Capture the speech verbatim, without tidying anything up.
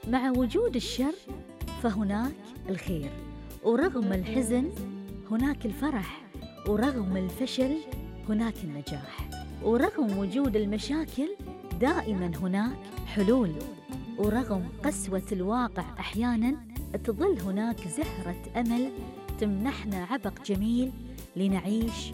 مع وجود الشر فهناك الخير، ورغم الحزن هناك الفرح، ورغم الفشل هناك النجاح، ورغم وجود المشاكل دائما هناك حلول، ورغم قسوة الواقع أحيانا تظل هناك زهرة أمل تمنحنا عبق جميل لنعيش